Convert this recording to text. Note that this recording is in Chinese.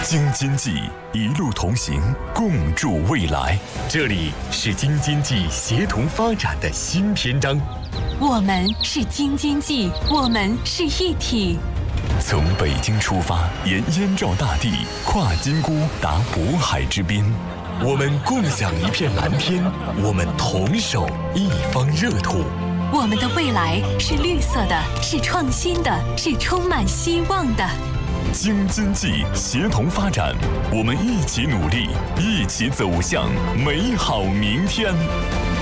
京津冀一路同行，共筑未来。这里是京津冀协同发展的新篇章。 我们是京津冀，我们是一体。 从北京出发，沿燕赵大地，跨金沽，达渤海之滨。我们共享一片蓝天，我们同守一方热土。 我们的未来是绿色的，是创新的，是充满希望的。 京津冀协同发展，我们一起努力，一起走向美好明天。